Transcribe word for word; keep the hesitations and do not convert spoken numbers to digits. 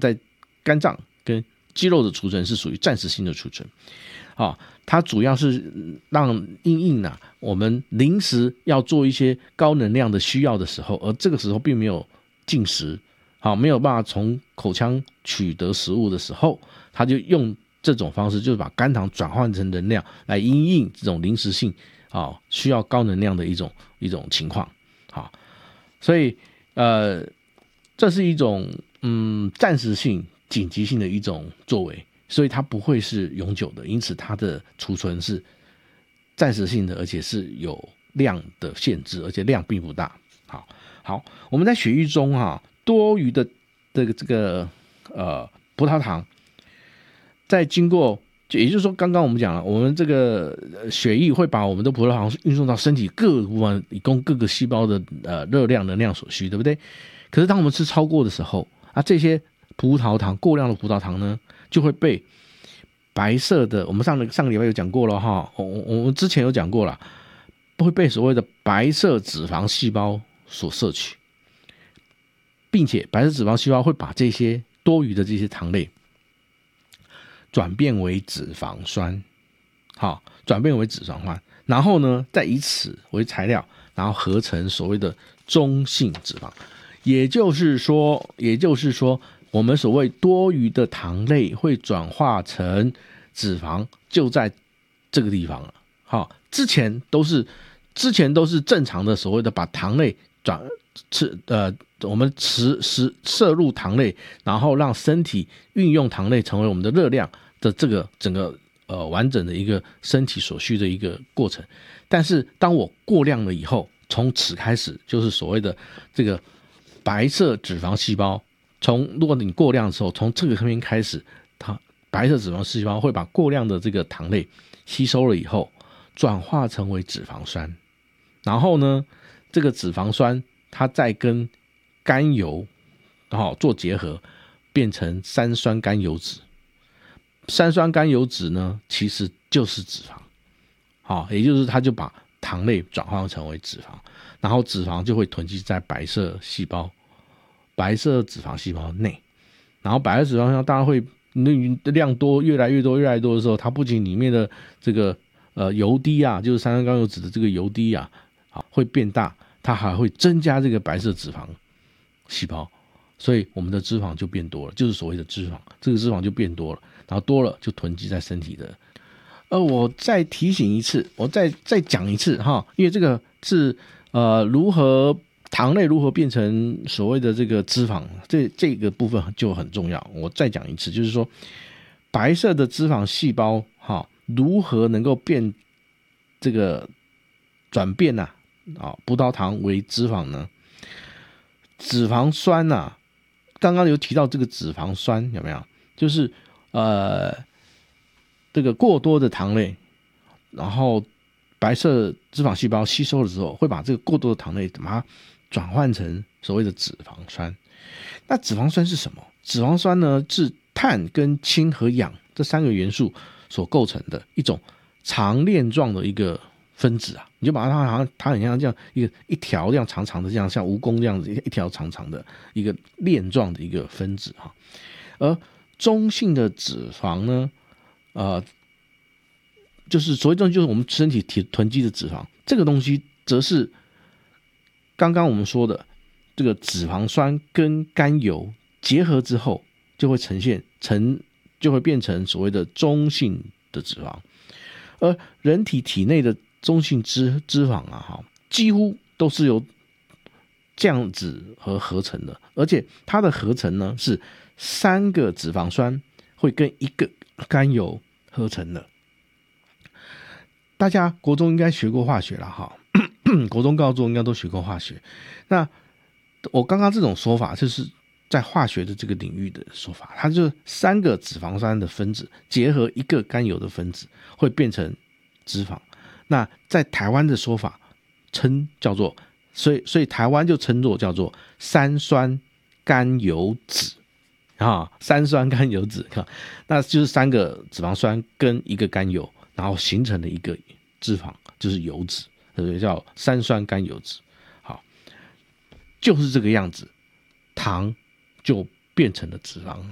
在肝脏跟肌肉的储存是属于暂时性的储存。啊，它主要是让因应啊，我们临时要做一些高能量的需要的时候，而这个时候并没有进食，好，没有办法从口腔取得食物的时候，它就用这种方式，就是把肝糖转换成能量来因应这种临时性啊需要高能量的一种一种情况。好，所以呃，这是一种嗯暂时性、紧急性的一种作为。所以它不会是永久的，因此它的储存是暂时性的，而且是有量的限制，而且量并不大。好，好，我们在血液中哈、啊、多余的这个这个呃葡萄糖，在经过，也就是说，刚刚我们讲了，我们这个血液会把我们的葡萄糖运送到身体各个部分，以供各个细胞的呃热量能量所需，对不对？可是当我们吃超过的时候啊，这些葡萄糖过量的葡萄糖呢，就会被白色的，我们上个上个礼拜有讲过了哈，我我们之前有讲过了，会被所谓的白色脂肪细胞所摄取，并且白色脂肪细胞会把这些多余的这些糖类转变为脂肪酸，好，转变为脂肪酸，然后呢，再以此为材料，然后合成所谓的中性脂肪，也就是说，也就是说。我们所谓多余的糖类会转化成脂肪，就在这个地方了。好，之前都是之前都是正常的所谓的把糖类转吃呃，我们吃食摄入糖类，然后让身体运用糖类成为我们的热量的这个整个呃完整的一个身体所需的一个过程。但是当我过量了以后，从此开始就是所谓的这个白色脂肪细胞。从如果你过量的时候，从这个方面开始，它白色脂肪细胞会把过量的这个糖类吸收了以后，转化成为脂肪酸，然后呢，这个脂肪酸它再跟甘油、哦、做结合，变成三酸甘油酯。三酸甘油酯呢，其实就是脂肪，好，也就是它就把糖类转换成为脂肪，然后脂肪就会囤积在白色细胞。白色脂肪细胞内，然后白色脂肪细胞当然会量多，越来越多，越来越多的时候，它不仅里面的这个呃油滴啊，就是三酸甘油酯的这个油滴啊，好会变大，它还会增加这个白色脂肪细胞，所以我们的脂肪就变多了，就是所谓的脂肪，这个脂肪就变多了，然后多了就囤积在身体的。呃，我再提醒一次，我再再讲一次哈，因为这个是呃如何。糖类如何变成所谓的这个脂肪，这这个部分就很重要。我再讲一次，就是说白色的脂肪细胞哈，如何能够变这个转变啊啊葡萄糖为脂肪呢？脂肪酸啊，刚刚有提到这个脂肪酸有没有？就是呃这个过多的糖类，然后白色脂肪细胞吸收了之后，会把这个过多的糖类把它转换成所谓的脂肪酸。那脂肪酸是什么？脂肪酸呢，是碳跟氢和氧这三个元素所构成的一种长链状的一个分子啊，你就把它好像它很像这样一个一条这样长长的，这样像蜈蚣这样子一条长长的一个链状的一个分子哈。而中性的脂肪呢，呃，就是所谓中就是我们身体囤积的脂肪，这个东西则是刚刚我们说的这个脂肪酸跟甘油结合之后，就会呈现成就会变成所谓的中性的脂肪。而人体体内的中性脂脂肪啊，几乎都是由降脂和合成的，而且它的合成呢是三个脂肪酸会跟一个甘油合成的。大家国中应该学过化学啦哈，国中高中应该都学过化学。那我刚刚这种说法就是在化学的这个领域的说法，它就是三个脂肪酸的分子结合一个甘油的分子会变成脂肪。那在台湾的说法称叫做，所以所以台湾就称作叫做三酸甘油酯啊，三酸甘油酯，那就是三个脂肪酸跟一个甘油，然后形成了一个脂肪，就是油脂，所以叫三酸甘油酯。好，就是这个样子，糖就变成了脂肪，